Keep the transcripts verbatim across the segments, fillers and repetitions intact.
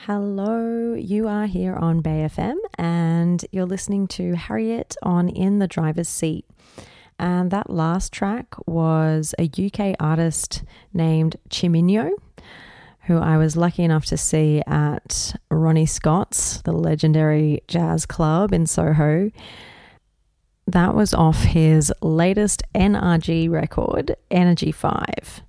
Hello, you are here on Bay F M and you're listening to Harriet on In the Driver's Seat. And that last track was a U K artist named Chiminyo, who I was lucky enough to see at Ronnie Scott's, the legendary jazz club in Soho. That was off his latest N R G record, Energy five.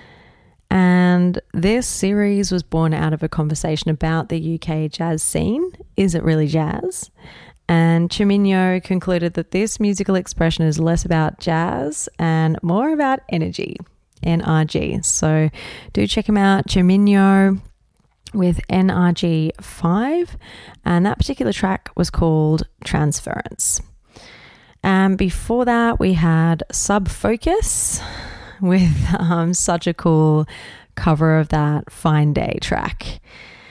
And this series was born out of a conversation about the U K jazz scene. Is it really jazz? And Chiminyo concluded that this musical expression is less about jazz and more about energy, N R G. So do check him out, Chiminyo with N R G five. And that particular track was called Transference. And before that, we had Sub Focus with um, such a cool cover of that Fine Day track.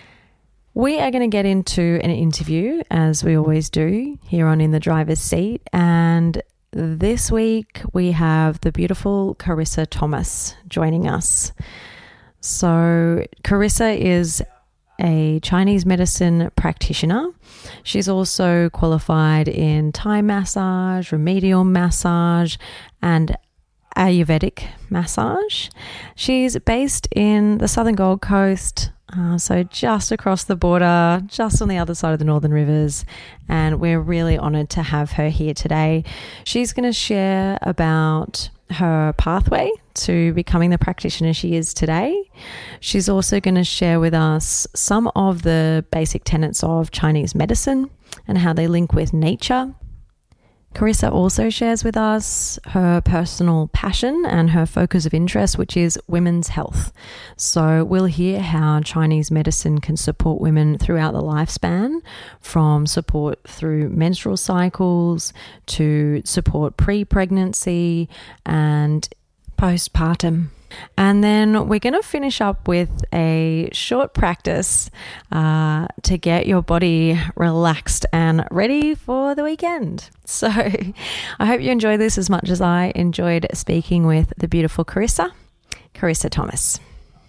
We are going to get into an interview, as we always do, here on In the Driver's Seat. And this week we have the beautiful Carissa Thomas joining us. So Carissa is a Chinese medicine practitioner. She's also qualified in Thai massage, remedial massage, and Ayurvedic massage. She's based in the Southern Gold Coast, uh, so just across the border, just on the other side of the Northern Rivers, and we're really honoured to have her here today. She's going to share about her pathway to becoming the practitioner she is today. She's also going to share with us some of the basic tenets of Chinese medicine and how they link with nature. Carissa also shares with us her personal passion and her focus of interest, which is women's health. So we'll hear how Chinese medicine can support women throughout the lifespan, from support through menstrual cycles to support pre-pregnancy and postpartum. And then we're going to finish up with a short practice uh, to get your body relaxed and ready for the weekend. So I hope you enjoy this as much as I enjoyed speaking with the beautiful Carissa, Carissa Thomas.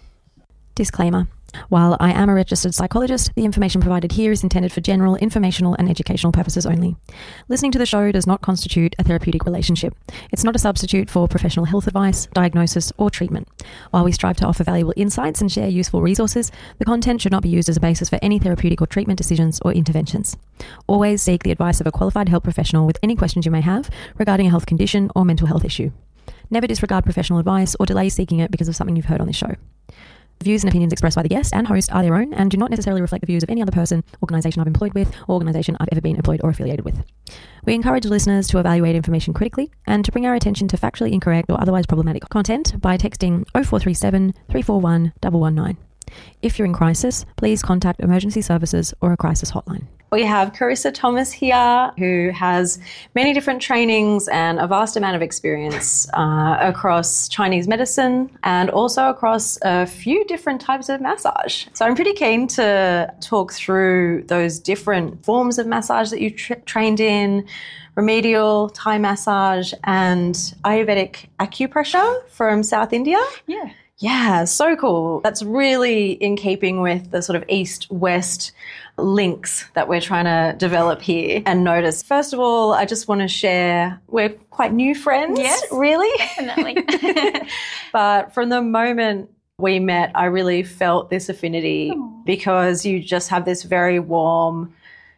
Disclaimer. While I am a registered psychologist, the information provided here is intended for general, informational and educational purposes only. Listening to the show does not constitute a therapeutic relationship. It's not a substitute for professional health advice, diagnosis or treatment. While we strive to offer valuable insights and share useful resources, the content should not be used as a basis for any therapeutic or treatment decisions or interventions. Always seek the advice of a qualified health professional with any questions you may have regarding a health condition or mental health issue. Never disregard professional advice or delay seeking it because of something you've heard on this show. The views and opinions expressed by the guest and host are their own and do not necessarily reflect the views of any other person, organisation I've employed with, or organisation I've ever been employed or affiliated with. We encourage listeners to evaluate information critically and to bring our attention to factually incorrect or otherwise problematic content by texting oh four three seven, three four one, one one nine. If you're in crisis, please contact emergency services or a crisis hotline. We have Carissa Thomas here, who has many different trainings and a vast amount of experience uh, across Chinese medicine and also across a few different types of massage. So I'm pretty keen to talk through those different forms of massage that you tra- trained in, remedial, Thai massage and Ayurvedic acupressure from South India. Yeah. Yeah, so cool. That's really in keeping with the sort of east-west links that we're trying to develop here and notice. First of all, I just want to share, we're quite new friends, yes, really. Definitely. But from the moment we met, I really felt this affinity Aww. Because you just have this very warm,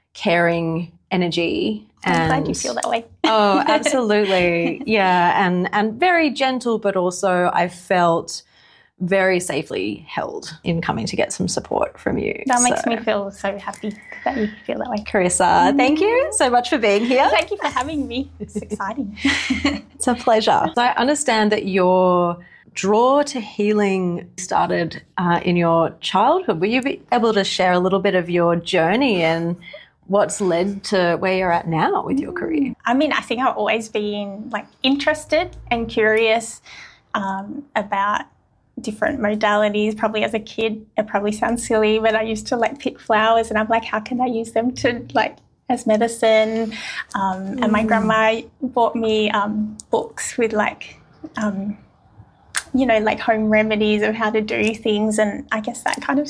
caring energy. I'm and, glad you feel that way. Oh, absolutely. Yeah, and, and very gentle, but also I felt very safely held in coming to get some support from you. That so. makes me feel so happy that you feel that way. Carissa, thank you so much for being here. Thank you for having me. It's exciting. It's a pleasure. So I understand that your draw to healing started uh, in your childhood. Will you be able to share a little bit of your journey and what's led to where you're at now with your career? I mean, I think I've always been like interested and curious um, about different modalities. Probably as a kid, it probably sounds silly, but I used to like pick flowers and I'm like, how can I use them to like as medicine? Um, mm. And my grandma bought me um, books with like, um, you know, like home remedies of how to do things. And I guess that kind of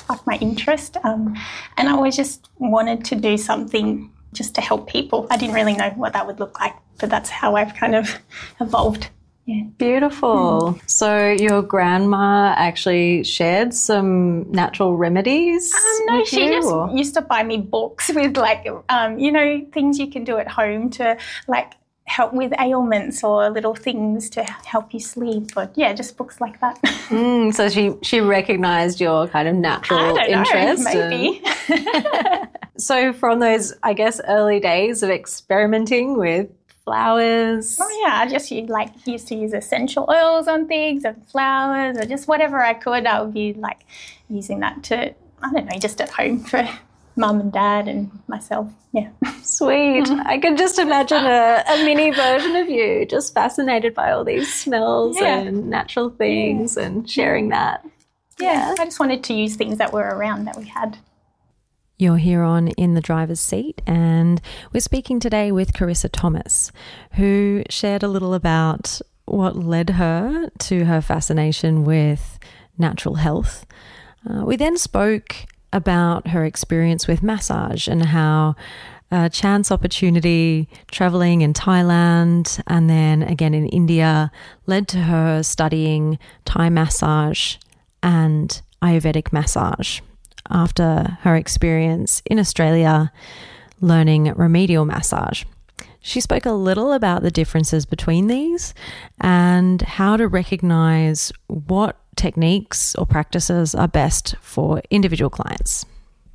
sparked my interest. Um, and I always just wanted to do something just to help people. I didn't really know what that would look like, but that's how I've kind of evolved. Yeah. Beautiful. Mm. So your grandma actually shared some natural remedies? Um, no, with she you, just or? used to buy me books with like, um, you know, things you can do at home to like help with ailments or little things to help you sleep. But yeah, just books like that. Mm, so she, she recognised your kind of natural I don't interest. know, maybe. And... So from those, I guess, early days of experimenting with flowers. Oh yeah, I just used, like used to use essential oils on things and flowers or just whatever I could. I would be like using that to, I don't know, just at home for mum and dad and myself. Yeah. Sweet. I can just imagine a, a mini version of you just fascinated by all these smells yeah. and natural things yeah. and sharing that. Yeah. yeah, I just wanted to use things that were around that we had. You're here on In the Driver's Seat, and we're speaking today with Carissa Thomas, who shared a little about what led her to her fascination with natural health. Uh, we then spoke about her experience with massage and how a chance opportunity traveling in Thailand and then again in India led to her studying Thai massage and Ayurvedic massage after her experience in Australia learning remedial massage. She spoke a little about the differences between these and how to recognize what techniques or practices are best for individual clients.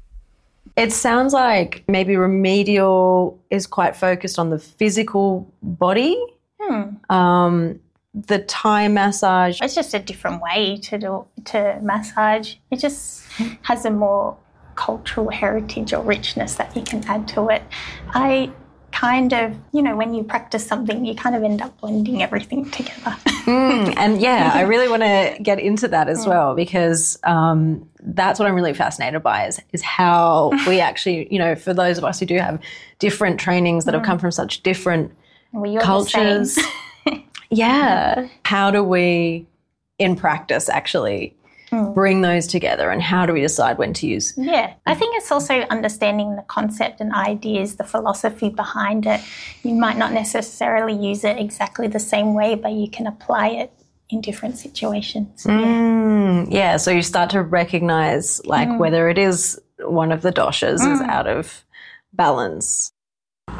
It sounds like maybe remedial is quite focused on the physical body. Hmm. Um, the Thai massage, it's just a different way to do to massage. It just has a more cultural heritage or richness that you can add to it. I kind of, you know, when you practice something, you kind of end up blending everything together. mm, and yeah, I really want to get into that as mm. well, because um, that's what I'm really fascinated by is, is how we actually, you know, for those of us who do have different trainings that mm. have come from such different well, you're cultures. The same. Yeah. How do we, in practice, actually mm. bring those together, and how do we decide when to use? Yeah. I think it's also understanding the concept and ideas, the philosophy behind it. You might not necessarily use it exactly the same way, but you can apply it in different situations. Mm, yeah. yeah. So you start to recognize like mm. whether it is one of the doshas mm. is out of balance.